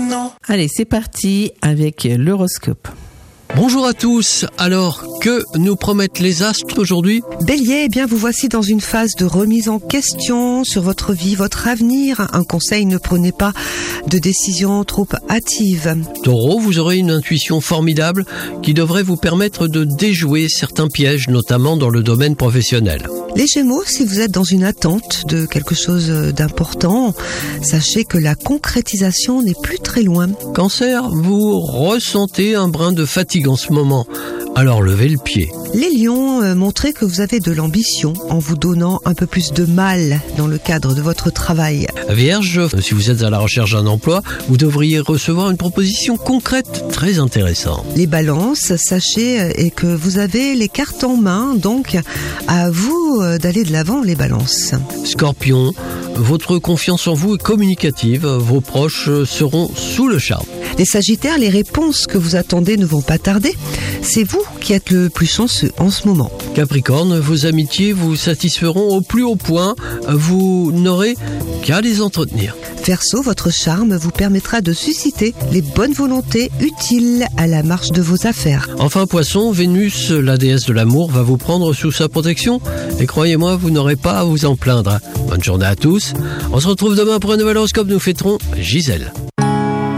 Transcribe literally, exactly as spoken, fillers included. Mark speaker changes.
Speaker 1: non.
Speaker 2: Allez, c'est parti avec l'horoscope.
Speaker 3: Bonjour à tous. Alors, que nous promettent les astres aujourd'hui ?
Speaker 4: Bélier, eh bien vous voici dans une phase de remise en question sur votre vie, votre avenir. Un conseil, ne prenez pas de décisions trop hâtives.
Speaker 3: Taureau, vous aurez une intuition formidable qui devrait vous permettre de déjouer certains pièges, notamment dans le domaine professionnel.
Speaker 4: Les Gémeaux, si vous êtes dans une attente de quelque chose d'important, sachez que la concrétisation n'est plus très loin.
Speaker 3: Cancer, vous ressentez un brin de fatigue en ce moment. Alors levez le pied.
Speaker 4: Les Lions, euh, montrez que vous avez de l'ambition en vous donnant un peu plus de mal dans le cadre de votre travail.
Speaker 3: Vierge, si vous êtes à la recherche d'un emploi, vous devriez recevoir une proposition concrète très intéressante.
Speaker 4: Les Balances, sachez euh, et que vous avez les cartes en main, donc à vous euh, d'aller de l'avant les Balances.
Speaker 3: Scorpion, votre confiance en vous est communicative, vos proches seront sous le charme.
Speaker 4: Les Sagittaires, les réponses que vous attendez ne vont pas tarder. C'est vous qui êtes le plus chanceux en ce moment.
Speaker 3: Capricorne, vos amitiés vous satisferont au plus haut point, vous n'aurez qu'à les entretenir.
Speaker 4: Verseau, votre charme vous permettra de susciter les bonnes volontés utiles à la marche de vos affaires.
Speaker 3: Enfin Poisson, Vénus, la déesse de l'amour, va vous prendre sous sa protection et croyez-moi, vous n'aurez pas à vous en plaindre. Bonne journée à tous. On se retrouve demain pour un nouvel horoscope, nous fêterons Gisèle.